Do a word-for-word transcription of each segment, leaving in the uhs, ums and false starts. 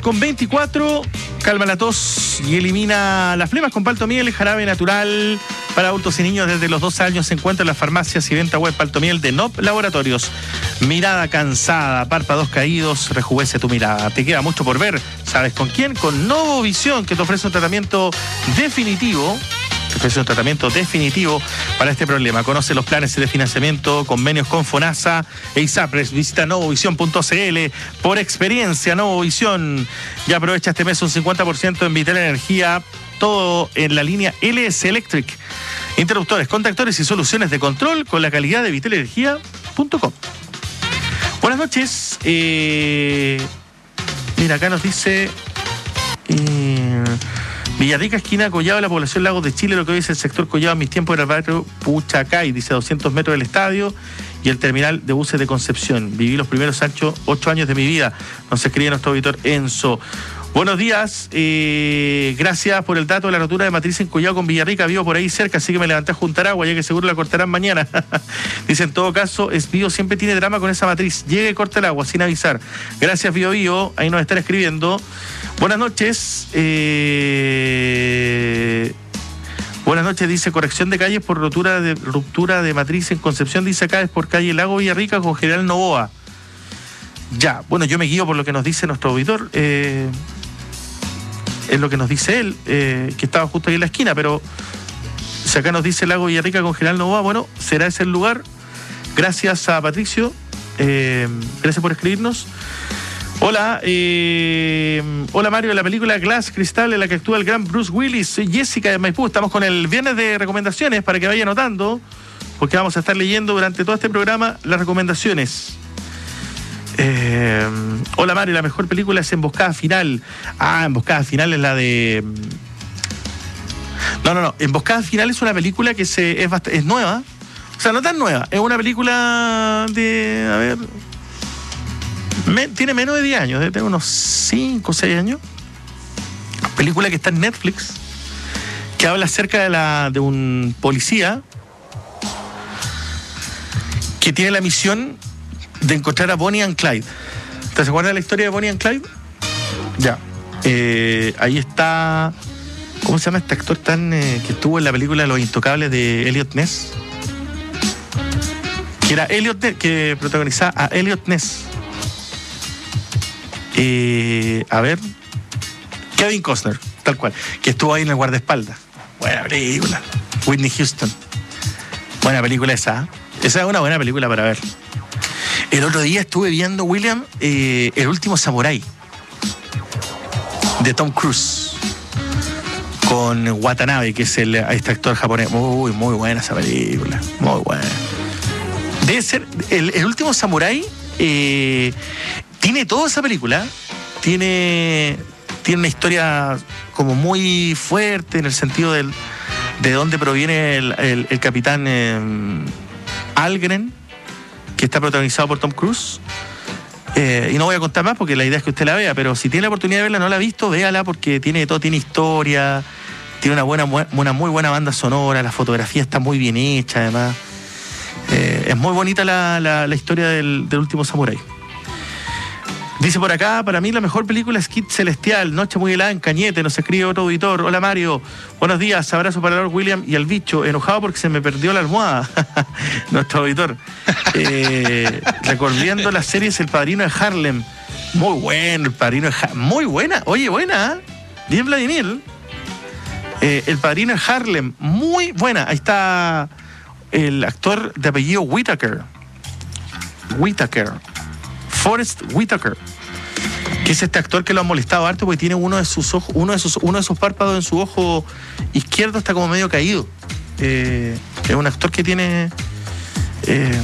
con veinticuatro. Calma la tos y elimina las flemas con Paltomiel, jarabe natural para adultos y niños desde los doce años. Se encuentra en las farmacias y venta web. Paltomiel de N O P Laboratorios. Mirada cansada, párpados caídos, rejuvenece tu mirada. Te queda mucho por ver. ¿Sabes con quién? Con Novovisión, que te ofrece un tratamiento definitivo. Te ofrece un tratamiento definitivo para este problema. Conoce los planes de financiamiento, convenios con FONASA e ISAPRES. Visita novovisión punto c l. Por experiencia, Novovisión. Y aprovecha este mes un cincuenta por ciento en Vital Energía. Todo en la línea L S Electric. Interruptores, contactores y soluciones de control con la calidad de vital energía punto com. Buenas noches. Eh, mira, acá nos dice... Eh, Villarrica, esquina Collado, la población Lagos de Chile, lo que hoy es el sector Collado. En mis tiempos era el barrio Puchacay, dice, a doscientos metros del estadio y el terminal de buses de Concepción. Viví los primeros ocho, ocho años de mi vida. Nos escribe nuestro auditor Enzo. Buenos días, eh, gracias por el dato de la rotura de matriz en Collado con Villarrica. Vivo por ahí cerca, así que me levanté a juntar agua, ya que seguro la cortarán mañana. Dice, en todo caso, es Bio siempre tiene drama con esa matriz. Llega y corta el agua sin avisar. Gracias, Bio Bio. Ahí nos están escribiendo. Buenas noches. Eh... Buenas noches, dice, corrección de calles por rotura de, ruptura de matriz en Concepción. Dice acá, es por calle Lago Villarrica con General Novoa. Ya, bueno, yo me guío por lo que nos dice nuestro auditor. Eh... Es lo que nos dice él, eh, que estaba justo ahí en la esquina, pero si acá nos dice Lago Villarrica con General Novoa, bueno, será ese el lugar. Gracias a Patricio, eh, gracias por escribirnos. Hola, eh, hola Mario, la película Glass Cristal en la que actúa el gran Bruce Willis. Soy Jessica de Maipú, estamos con el viernes de recomendaciones para que vaya anotando, porque vamos a estar leyendo durante todo este programa las recomendaciones. Eh, hola Mario, la mejor película es Emboscada Final. Ah, Emboscada Final es la de... No, no, no. Emboscada Final es una película que se, es, bast... es nueva. O sea, no tan nueva. Es una película de... A ver... Me... Tiene menos de diez años. Debe tener unos cinco o seis años. Película que está en Netflix. Que habla acerca de, la... de un policía que tiene la misión de encontrar a Bonnie and Clyde. ¿Te acuerdas de la historia de Bonnie and Clyde? Ya. Eh, ahí está... ¿Cómo se llama este actor tan eh, que estuvo en la película Los Intocables de Elliot Ness? Que era Elliot Ness, que protagonizaba a Elliot Ness. Eh, a ver... Kevin Costner, tal cual. Que estuvo ahí en el guardaespaldas. Buena película. Whitney Houston. Buena película esa. ¿eh? Esa es una buena película para ver. El otro día estuve viendo, William, eh, El Último Samurái de Tom Cruise con Watanabe, que es el, este actor japonés. Muy, muy buena esa película. Muy buena. Debe ser... El, el Último Samurái eh, tiene toda esa película. Tiene, tiene una historia como muy fuerte en el sentido del, de dónde proviene el, el, el capitán eh, Algren, que está protagonizado por Tom Cruise. Eh, y no voy a contar más porque la idea es que usted la vea, pero si tiene la oportunidad de verla, no la ha visto, véala porque tiene todo, tiene historia, tiene una buena, una muy buena banda sonora, la fotografía está muy bien hecha, además. Eh, es muy bonita la, la, la historia del, del Último Samurái. Dice por acá, para mí la mejor película es Kid Celestial, Noche muy helada en Cañete, nos escribe otro auditor. Hola Mario, buenos días, abrazo para Lord William y al bicho, enojado porque se me perdió la almohada. Nuestro auditor. Eh, recordando las series El Padrino de Harlem. Muy bueno, El Padrino de Harlem. Muy buena, oye, buena, ¿eh? Bien Vladimir. Eh, El Padrino de Harlem, muy buena. Ahí está el actor de apellido Whitaker. Whitaker. Forrest Whitaker, que es este actor que lo ha molestado harto porque tiene uno de sus ojos, uno de sus, uno de sus párpados en su ojo izquierdo está como medio caído. Eh, es un actor que tiene, eh,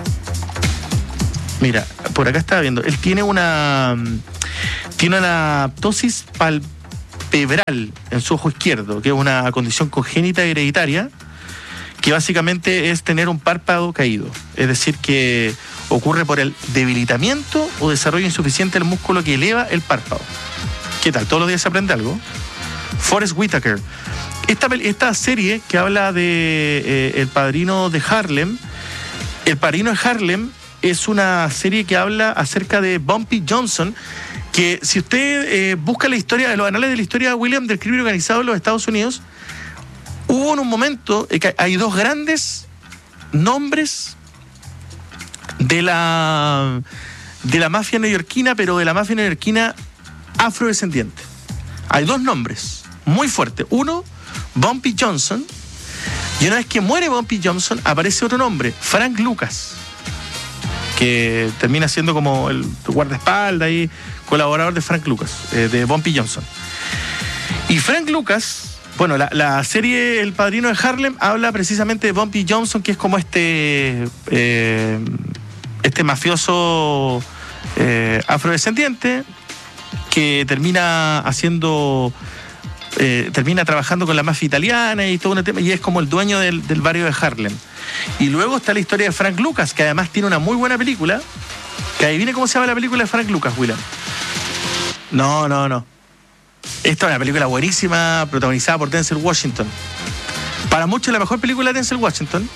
mira, por acá estaba viendo, él tiene una, tiene una ptosis palpebral en su ojo izquierdo, que es una condición congénita hereditaria, que básicamente es tener un párpado caído, es decir que ocurre por el debilitamiento o desarrollo insuficiente del músculo que eleva el párpado. ¿Qué tal? ¿Todos los días se aprende algo? Forrest Whitaker. Esta, esta serie que habla de eh, El Padrino de Harlem, El Padrino de Harlem es una serie que habla acerca de Bumpy Johnson, que si usted eh, busca la historia, de los anales de la historia de William del crimen organizado en los Estados Unidos, hubo en un momento eh, que hay dos grandes nombres de la de la mafia neoyorquina, pero de la mafia neoyorquina afrodescendiente. Hay dos nombres muy fuertes. Uno, Bumpy Johnson, y una vez que muere Bumpy Johnson, aparece otro nombre, Frank Lucas, que termina siendo como el guardaespaldas y colaborador de Frank Lucas, eh, de Bumpy Johnson. Y Frank Lucas, bueno, la, la serie El Padrino de Harlem habla precisamente de Bumpy Johnson, que es como este eh, este mafioso eh, afrodescendiente que termina haciendo eh, termina trabajando con la mafia italiana y todo un tema, y es como el dueño del, del barrio de Harlem. Y luego está la historia de Frank Lucas, que además tiene una muy buena película, que adivine cómo se llama la película de Frank Lucas, William. No, no, no. Esta es una película buenísima, protagonizada por Denzel Washington. Para muchos la mejor película de Denzel Washington.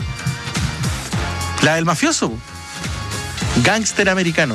La del mafioso. Gángster americano.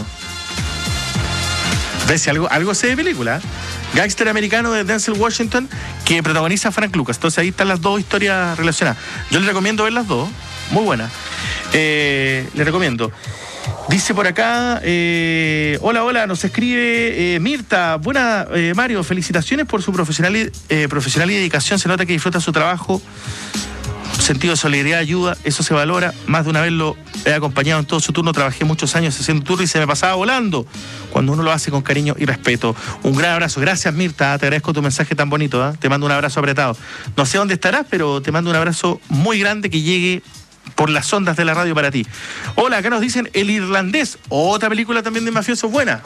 ¿Ves? Si algo, algo sé de película. Gángster americano de Denzel Washington, que protagoniza a Frank Lucas. Entonces ahí están las dos historias relacionadas. Yo les recomiendo ver las dos. Muy buenas. Eh, les recomiendo. Dice por acá, eh, hola, hola, nos escribe eh, Mirta. Buena, eh, Mario, felicitaciones por su profesional, eh, profesional y dedicación. Se nota que disfruta su trabajo. Sentido de solidaridad, ayuda, eso se valora. Más de una vez lo he acompañado en todo su turno. Trabajé muchos años haciendo turno y se me pasaba volando cuando uno lo hace con cariño y respeto. Un gran abrazo. Gracias, Mirta. Te agradezco tu mensaje tan bonito. ¿eh? Te mando un abrazo apretado. No sé dónde estarás, pero te mando un abrazo muy grande que llegue por las ondas de la radio para ti. Hola, acá nos dicen El Irlandés. Otra película también de mafiosos buena.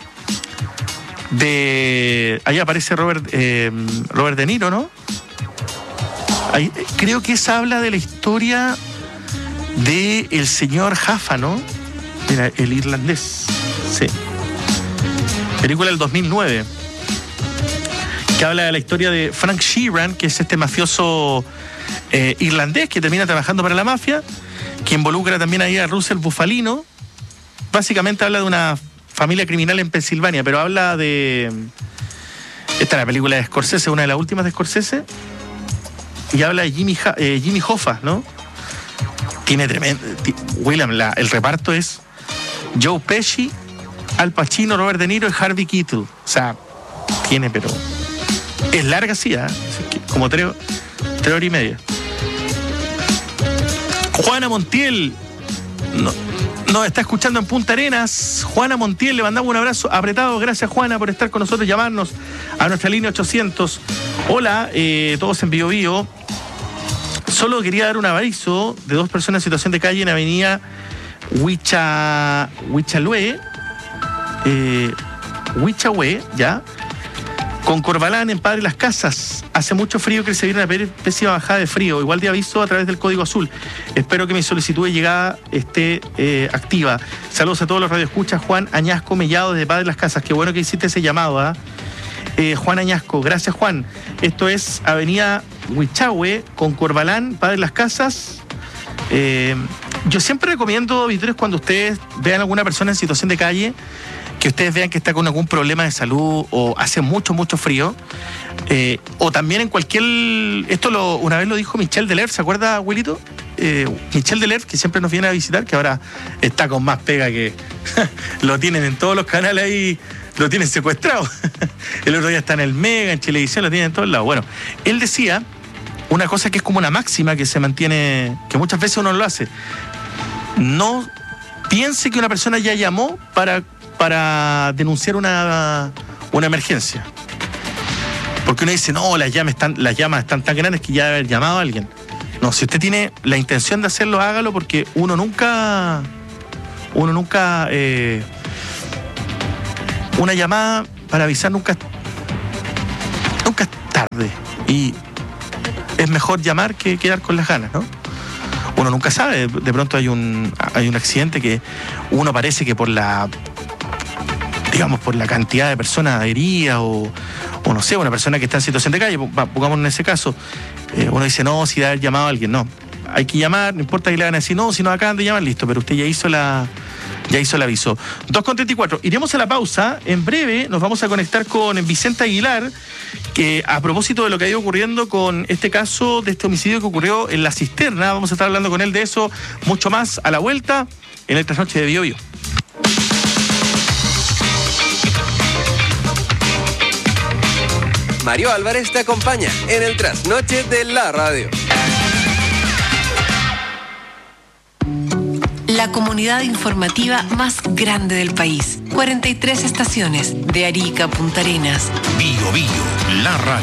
De... Ahí aparece Robert, eh, Robert De Niro, ¿no? Ahí, creo que esa habla de la historia de el señor Jaffa, ¿no? Mira, El Irlandés. Sí. Película del dos mil nueve. Que habla de la historia de Frank Sheeran, que es este mafioso eh, irlandés que termina trabajando para la mafia, que involucra también ahí a Russell Bufalino. Básicamente habla de una familia criminal en Pensilvania, pero habla de... Esta es la película de Scorsese, una de las últimas de Scorsese. Y habla de Jimmy, eh, Jimmy Hoffa, ¿no? Tiene tremendo... William, la, el reparto es Joe Pesci, Al Pacino, Robert De Niro y Harvey Keitel. O sea, tiene, pero... Es larga, sí, ¿eh? Como tres, tres horas y media. Juana Montiel no, nos está escuchando en Punta Arenas. Juana Montiel, le mandamos un abrazo apretado. Gracias, Juana, por estar con nosotros, llamarnos a nuestra línea ochocientos. Hola, eh, todos en Bio Bio. Solo quería dar un aviso de dos personas en situación de calle en avenida Huicha, Huichalue, eh, Huichahue, ya, con Corbalán en Padre Las Casas. Hace mucho frío que se viene una pésima bajada de frío. Igual de aviso a través del código azul. Espero que mi solicitud de llegada esté eh, activa. Saludos a todos los radioescuchas. Juan Añasco Mellado desde Padre Las Casas. Qué bueno que hiciste ese llamado, ¿eh? Eh, Juan Añasco, gracias, Juan. Esto es avenida Huichahue con Corbalán, Padre Las Casas. Eh, yo siempre recomiendo, auditores, cuando ustedes vean a alguna persona en situación de calle, que ustedes vean que está con algún problema de salud o hace mucho, mucho frío, eh, o también en cualquier... Esto lo, una vez lo dijo Michel Deler, ¿se acuerda, abuelito? Eh, Michel Deler, que siempre nos viene a visitar, que ahora está con más pega que... lo tienen en todos los canales ahí, lo tienen secuestrado. El otro día está en el Mega, en Chilevisión, lo tienen en todos lados. Bueno, él decía una cosa que es como una máxima que se mantiene, que muchas veces uno lo hace. No piense que una persona ya llamó para... para denunciar una, una emergencia. Porque uno dice, no, las llamas, están, las llamas están tan grandes que ya debe haber llamado a alguien. No, si usted tiene la intención de hacerlo, hágalo, porque uno nunca, uno nunca, eh, una llamada para avisar nunca, nunca es tarde. Y es mejor llamar que quedar con las ganas, ¿no? Uno nunca sabe, de pronto hay un, hay un accidente que uno parece que por la... digamos, por la cantidad de personas heridas o, o no sé, una persona que está en situación de calle, pongamos en ese caso, eh, uno dice, no, si da haber llamado a alguien, no. Hay que llamar, no importa que le van a decir, no, si nos acaban de llamar, listo, pero usted ya hizo la, ya hizo el aviso. dos con treinta y cuatro. Iremos a la pausa. En breve nos vamos a conectar con Vicente Aguilar, que a propósito de lo que ha ido ocurriendo con este caso de este homicidio que ocurrió en La Cisterna, vamos a estar hablando con él de eso, mucho más a la vuelta en el Trasnoche de Bio Bio. Mario Álvarez te acompaña en el Trasnoche de la Radio. La comunidad informativa más grande del país. cuarenta y tres estaciones, de Arica a Punta Arenas. Bio Bio, la radio.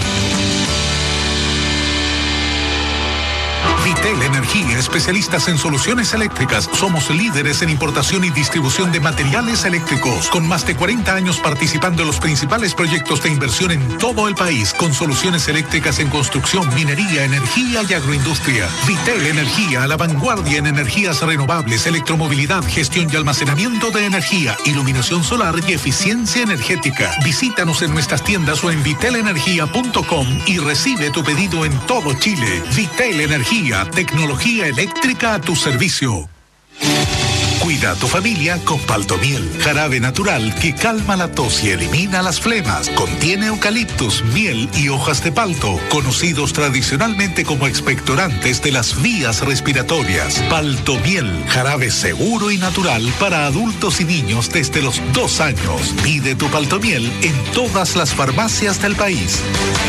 Vitel Energía, especialistas en soluciones eléctricas. Somos líderes en importación y distribución de materiales eléctricos, con más de cuarenta años participando en los principales proyectos de inversión en todo el país, con soluciones eléctricas en construcción, minería, energía y agroindustria. Vitel Energía, a la vanguardia en energías renovables, electromovilidad, gestión y almacenamiento de energía, iluminación solar y eficiencia energética. Visítanos en nuestras tiendas o en vitel energía punto com y recibe tu pedido en todo Chile. Vitel Energía, tecnología eléctrica a tu servicio. Cuida a tu familia con Paltomiel, jarabe natural que calma la tos y elimina las flemas. Contiene eucaliptus, miel y hojas de palto, conocidos tradicionalmente como expectorantes de las vías respiratorias. Paltomiel, jarabe seguro y natural para adultos y niños desde los dos años. Pide tu Paltomiel en todas las farmacias del país.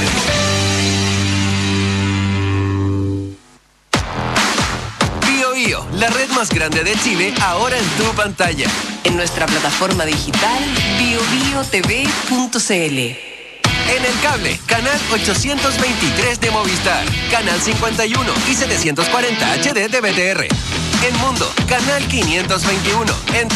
La red más grande de Chile, ahora en tu pantalla. En nuestra plataforma digital bio bio t v punto c l. En el cable, canal ochocientos veintitrés de Movistar, canal cincuenta y uno y setecientos cuarenta H D de B T R. En Mundo, canal quinientos veintiuno. En